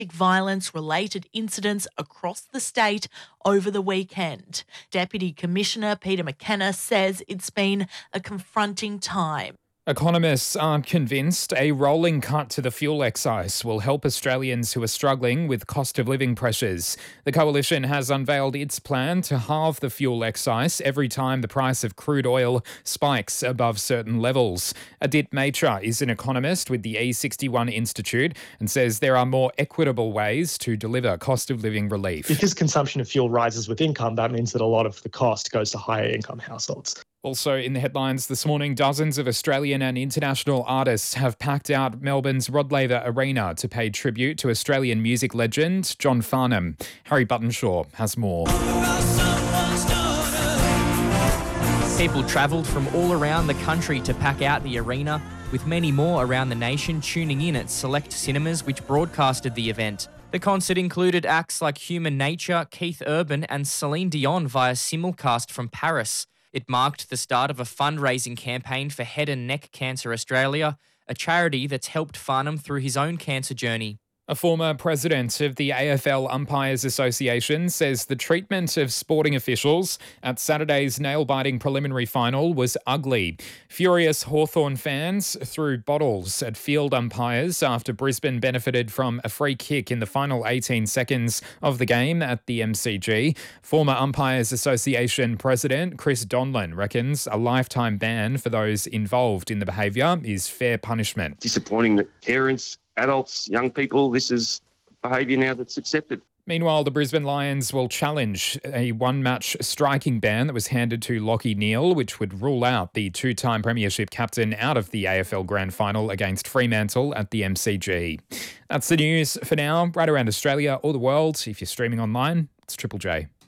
violence-related incidents across the state over the weekend. Deputy Commissioner Peter McKenna says it's been a confronting time. Economists aren't convinced a rolling cut to the fuel excise will help Australians who are struggling with cost of living pressures. The coalition has unveiled its plan to halve the fuel excise every time the price of crude oil spikes above certain levels. Adit Mitra is an economist with the E61 Institute and says there are more equitable ways to deliver cost of living relief. Because consumption of fuel rises with income, that means that a lot of the cost goes to higher income households. Also in the headlines this morning, dozens of Australian and international artists have packed out Melbourne's Rod Laver Arena to pay tribute to Australian music legend John Farnham. Harry Buttonshaw has more. People travelled from all around the country to pack out the arena, with many more around the nation tuning in at select cinemas which broadcasted the event. The concert included acts like Human Nature, Keith Urban and Celine Dion via simulcast from Paris. It marked the start of a fundraising campaign for Head and Neck Cancer Australia, a charity that's helped Farnham through his own cancer journey. A former president of the AFL Umpires Association says the treatment of sporting officials at Saturday's nail-biting preliminary final was ugly. Furious Hawthorn fans threw bottles at field umpires after Brisbane benefited from a free kick in the final 18 seconds of the game at the MCG. Former Umpires Association President Chris Donlan reckons a lifetime ban for those involved in the behaviour is fair punishment. Disappointing that parents, adults, young people, this is behaviour now that's accepted. Meanwhile, the Brisbane Lions will challenge a one-match striking ban that was handed to Lachie Neale, which would rule out the two-time premiership captain out of the AFL Grand Final against Fremantle at the MCG. That's the news for now, right around Australia or the world. If you're streaming online, it's Triple J.